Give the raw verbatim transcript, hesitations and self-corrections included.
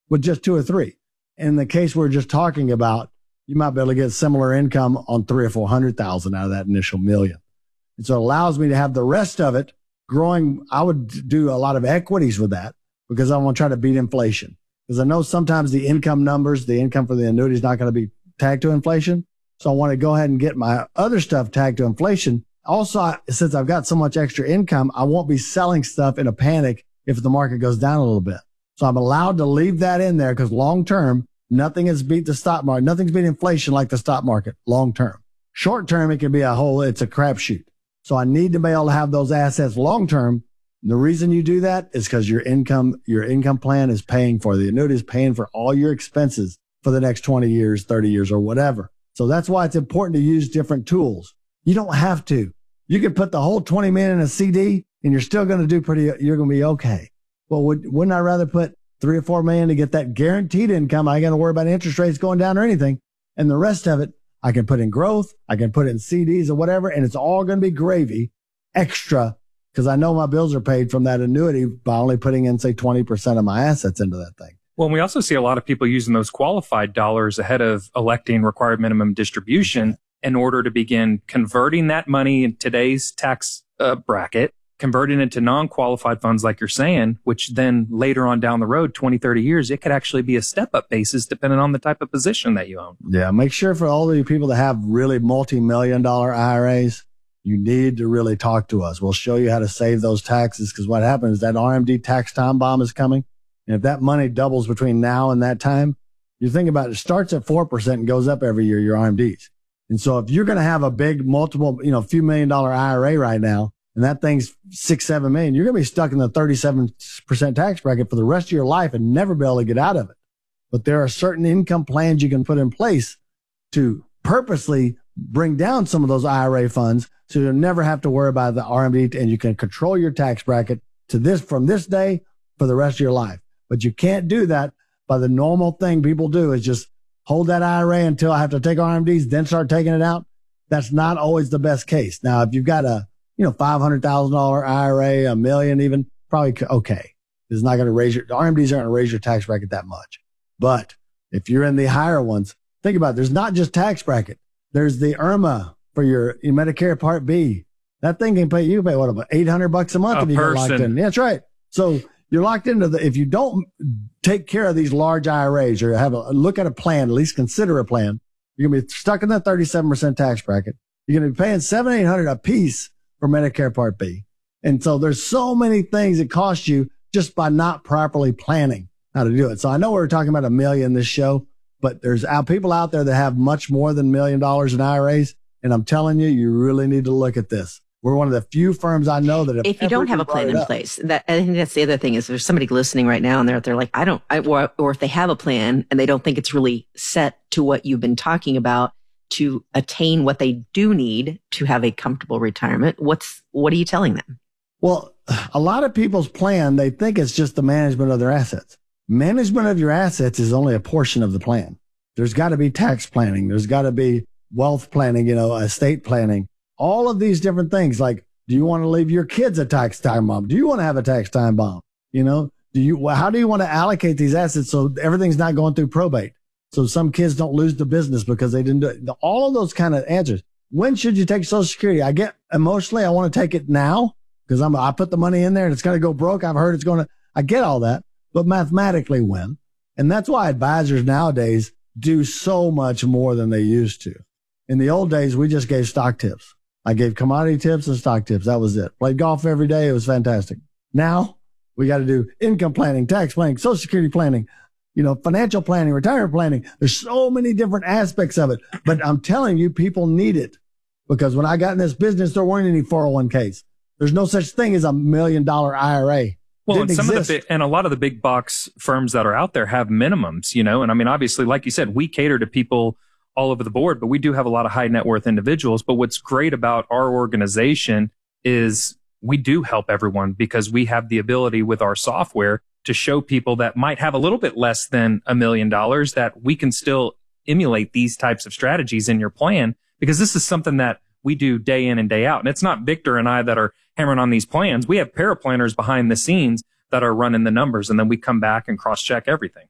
with just two or three. In the case we're just talking about, you might be able to get similar income on three or four hundred thousand out of that initial million. And so it allows me to have the rest of it growing. I would do a lot of equities with that because I want to try to beat inflation. Because I know sometimes the income numbers, the income for the annuity is not going to be tagged to inflation. So I want to go ahead and get my other stuff tagged to inflation. Also, since I've got so much extra income, I won't be selling stuff in a panic if the market goes down a little bit. So I'm allowed to leave that in there because long term, nothing has beat the stock market. Nothing's beat inflation like the stock market long term. Short term, it can be a whole, it's a crapshoot. So I need to be able to have those assets long term. The reason you do that is because your income, your income plan is paying for the annuity is paying for all your expenses for the next twenty years, thirty years, or whatever. So that's why it's important to use different tools. You don't have to. You could put the whole twenty million in a C D and you're still going to do pretty, you're going to be okay. Well, would, wouldn't I rather put three or four million to get that guaranteed income? I ain't got to worry about interest rates going down or anything. And the rest of it, I can put in growth. I can put in C Ds or whatever. And it's all going to be gravy extra because I know my bills are paid from that annuity by only putting in, say, twenty percent of my assets into that thing. Well, we also see a lot of people using those qualified dollars ahead of electing required minimum distribution in order to begin converting that money in today's tax uh, bracket, converting it to non-qualified funds like you're saying, which then later on down the road, twenty, thirty years, it could actually be a step-up basis depending on the type of position that you own. Yeah, make sure for all of you people that have really multi-million dollar I R As, you need to really talk to us. We'll show you how to save those taxes because what happens is that R M D tax time bomb is coming. And if that money doubles between now and that time, you think about it, it starts at four percent and goes up every year, your R M Ds. And so if you're going to have a big multiple, you know, few million dollar I R A right now, and that thing's six, seven million, you're going to be stuck in the thirty-seven percent tax bracket for the rest of your life and never be able to get out of it. But there are certain income plans you can put in place to purposely bring down some of those I R A funds so you'll never have to worry about the R M D and you can control your tax bracket to this from this day for the rest of your life. But you can't do that by the normal thing people do is just hold that I R A until I have to take R M Ds, then start taking it out. That's not always the best case. Now, if you've got a, you know, five hundred thousand dollars I R A, a million even, probably okay. It's not going to raise your, the R M Ds aren't going to raise your tax bracket that much. But if you're in the higher ones, think about it. There's not just tax bracket. There's the I R M A for your, your Medicare Part B. That thing can pay, you can pay what, about eight hundred bucks a month a if you get locked in. Yeah, that's right. So you're locked into the, if you don't take care of these large I R As or have a look at a plan, at least consider a plan, you're going to be stuck in that thirty-seven percent tax bracket. You're going to be paying seven, eight hundred a piece for Medicare Part B. And so there's so many things that cost you just by not properly planning how to do it. So I know we we're talking about a million this show, but there's out, people out there that have much more than a million dollars in I R As. And I'm telling you, you really need to look at this. We're one of the few firms I know that have if you don't have a plan in place, that I think that's the other thing is there's somebody listening right now and they're they're like, I don't, I, or, or if they have a plan and they don't think it's really set to what you've been talking about to attain what they do need to have a comfortable retirement. What's, what are you telling them? Well, a lot of people's plan, they think it's just the management of their assets. Management of your assets is only a portion of the plan. There's got to be tax planning. There's got to be wealth planning, you know, estate planning. All of these different things, like, do you want to leave your kids a tax time bomb? Do you want to have a tax time bomb? You know, do you, how do you want to allocate these assets so everything's not going through probate? So some kids don't lose the business because they didn't do it. All of those kind of answers. When should you take Social Security? I get emotionally, I want to take it now because I'm, I put the money in there and it's going to go broke. I've heard it's going to, I get all that, but mathematically when? And that's why advisors nowadays do so much more than they used to. In the old days, we just gave stock tips. I gave commodity tips and stock tips. That was it. Played golf every day. It was fantastic. Now we got to do income planning, tax planning, Social Security planning, you know, financial planning, retirement planning. There's so many different aspects of it, but I'm telling you, people need it because when I got in this business, there weren't any four oh one k's. There's no such thing as a million dollar I R A. Well, and some exist. of the big, and a lot of the big box firms that are out there have minimums, you know, and I mean, obviously, like you said, we cater to people all over the board, but we do have a lot of high net worth individuals. But what's great about our organization is we do help everyone because we have the ability with our software to show people that might have a little bit less than a million dollars that we can still emulate these types of strategies in your plan because this is something that we do day in and day out. And it's not Victor and I that are hammering on these plans. We have paraplanners behind the scenes that are running the numbers, and then we come back and cross check everything.